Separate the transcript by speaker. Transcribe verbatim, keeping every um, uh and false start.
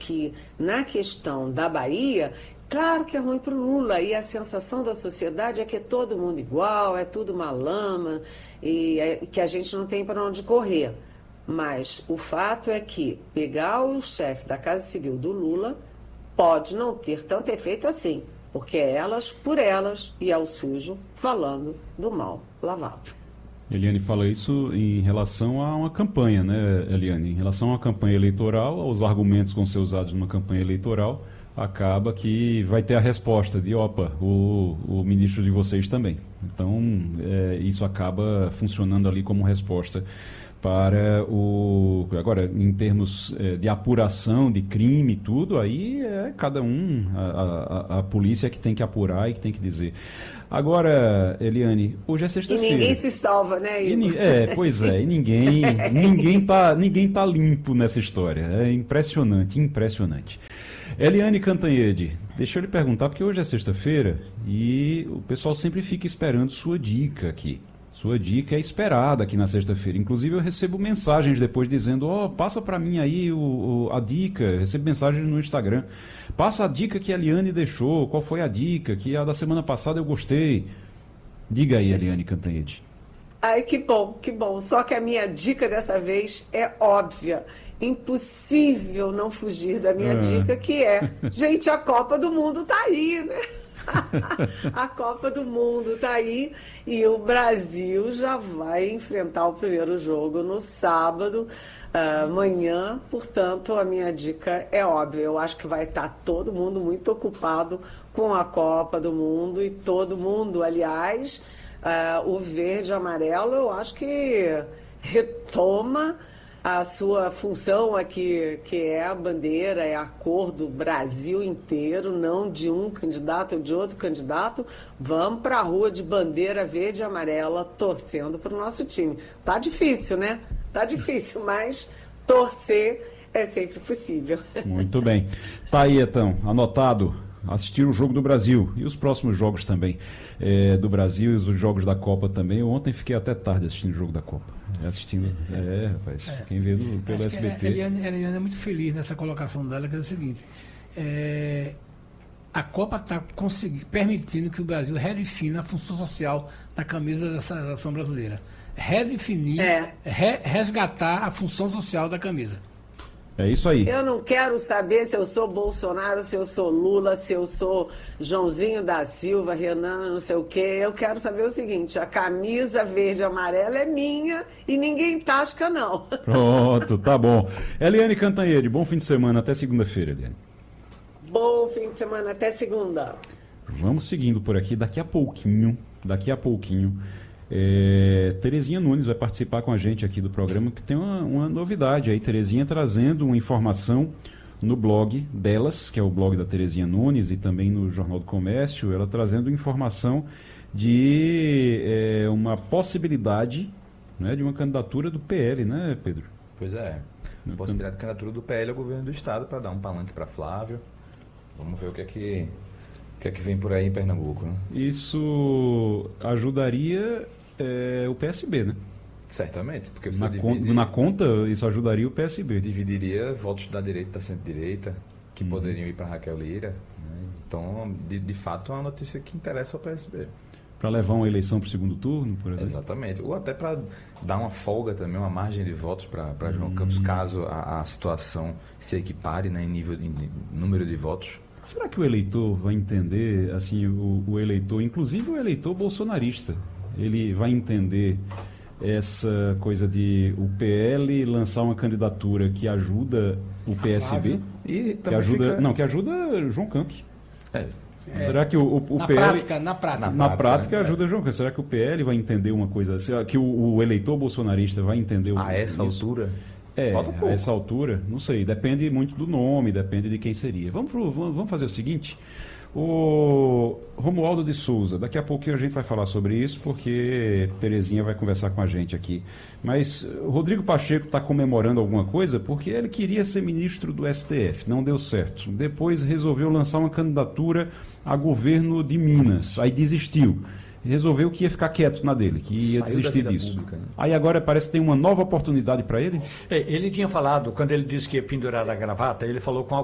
Speaker 1: que na questão da Bahia, claro que é ruim para o Lula, e a sensação da sociedade é que é todo mundo igual, é tudo uma lama, e é, que a gente não tem para onde correr. Mas o fato é que pegar o chefe da Casa Civil do Lula pode não ter tanto efeito assim, porque é elas por elas e é o sujo falando do mal lavado.
Speaker 2: Eliane fala isso em relação a uma campanha, né, Eliane? Em relação a uma campanha eleitoral, aos argumentos que vão ser usados numa campanha eleitoral, acaba que vai ter a resposta de, opa, o, o ministro de vocês também. Então, é, isso acaba funcionando ali como resposta para o... Agora, em termos é, de apuração de crime e tudo, aí é cada um, a, a, a polícia que tem que apurar e que tem que dizer. Agora, Eliane, hoje é sexta-feira.
Speaker 1: E ninguém se salva, né, Igor?
Speaker 2: É, pois é, e ninguém, ninguém tá, ninguém tá limpo nessa história. É impressionante, impressionante. Eliane Cantanhede, deixa eu lhe perguntar, porque hoje é sexta-feira e o pessoal sempre fica esperando sua dica aqui. Sua dica é esperada aqui na sexta-feira. Inclusive eu recebo mensagens depois dizendo, ó, oh, passa para mim aí o, o, a dica. Eu recebo mensagens no Instagram. Passa a dica que a Eliane deixou. Qual foi a dica? Que a da semana passada eu gostei. Diga aí, Eliane Cantanhede.
Speaker 1: Ai, que bom, que bom. Só que a minha dica dessa vez é óbvia. Impossível não fugir da minha ah. dica, que é, gente, a Copa do Mundo tá aí, né? A Copa do Mundo tá aí e o Brasil já vai enfrentar o primeiro jogo no sábado, uh, amanhã. Portanto, a minha dica é óbvia. Eu acho que vai estar todo mundo muito ocupado com a Copa do Mundo e todo mundo, aliás, uh, o verde e amarelo, eu acho que retoma a sua função aqui, que é a bandeira, é a cor do Brasil inteiro, não de um candidato ou de outro candidato. Vamos para a rua de bandeira verde e amarela, torcendo para o nosso time. Tá difícil, né? Tá difícil, mas torcer é sempre possível.
Speaker 2: Muito bem. Tá aí, então, anotado. Assistir o jogo do Brasil e os próximos jogos também é, do Brasil e os jogos da Copa também. Eu ontem fiquei até tarde assistindo o jogo da Copa. Assistindo, é, rapaz, é. Quem vê do, pelo
Speaker 3: Acho
Speaker 2: S B T.
Speaker 3: A Eliane, a Eliane é muito feliz nessa colocação dela, que é o seguinte: é, a Copa está permitindo que o Brasil redefina a função social da camisa da seleção brasileira. Redefinir,
Speaker 1: é.
Speaker 3: re, resgatar a função social da camisa.
Speaker 2: É isso aí.
Speaker 1: Eu não quero saber se eu sou Bolsonaro, se eu sou Lula, se eu sou Joãozinho da Silva, Renan, não sei o quê. Eu quero saber o seguinte: a camisa verde e amarela é minha e ninguém tasca, não.
Speaker 2: Pronto, tá bom. Eliane Cantanhede, bom fim de semana. Até segunda-feira, Eliane.
Speaker 1: Bom fim de semana. Até segunda.
Speaker 2: Vamos seguindo por aqui. Daqui a pouquinho, daqui a pouquinho... É, Terezinha Nunes vai participar com a gente aqui do programa, que tem uma, uma novidade aí. Terezinha trazendo uma informação no blog delas, que é o blog da Terezinha Nunes, e também no Jornal do Comércio, ela trazendo informação de é, uma possibilidade, né, de uma candidatura do P L, né, Pedro?
Speaker 4: Pois é, uma possibilidade de candidatura do P L ao governo do Estado, para dar um palanque para Flávio. Vamos ver o que é que... O que é que vem por aí em Pernambuco, né?
Speaker 2: Isso ajudaria é, o P S B, né?
Speaker 4: Certamente, porque você
Speaker 2: na,
Speaker 4: divide,
Speaker 2: conta, na conta, isso ajudaria o P S B.
Speaker 4: Dividiria votos da direita e da centro-direita, que uhum. poderiam ir para Raquel Lira. Né? Então, de, de fato, é uma notícia que interessa ao P S B.
Speaker 2: Para levar uma eleição para o segundo turno, por exemplo?
Speaker 4: Exatamente. Ou até para dar uma folga também, uma margem de votos para João uhum. Campos, caso a, a situação se equipare, né, em nível de em número de votos.
Speaker 2: Será que o eleitor vai entender, assim, o, o eleitor, inclusive o eleitor bolsonarista, ele vai entender essa coisa de o P L lançar uma candidatura que ajuda o P S B?
Speaker 4: E
Speaker 2: que ajuda,
Speaker 4: fica...
Speaker 2: Não, que ajuda João Campos.
Speaker 4: É.
Speaker 2: Será que o, o, o
Speaker 3: na
Speaker 2: P L...
Speaker 3: Prática, na prática.
Speaker 2: Na, na prática, ajuda é. João Campos. Será que o P L vai entender uma coisa, que o, o eleitor bolsonarista vai entender...
Speaker 4: A essa isso? altura...
Speaker 2: É, a essa altura, não sei, depende muito do nome, depende de quem seria. Vamos, pro, vamos fazer o seguinte, o Romualdo de Souza, daqui a pouquinho a gente vai falar sobre isso, porque Terezinha vai conversar com a gente aqui. Mas o Rodrigo Pacheco está comemorando alguma coisa porque ele queria ser ministro do S T F, não deu certo. Depois resolveu lançar uma candidatura a governo de Minas, aí desistiu. Resolveu que ia ficar quieto na dele, que ia Saiu desistir disso. Pública, né? Aí agora parece que tem uma nova oportunidade para ele?
Speaker 5: É, ele tinha falado, quando ele disse que ia pendurar a gravata, ele falou com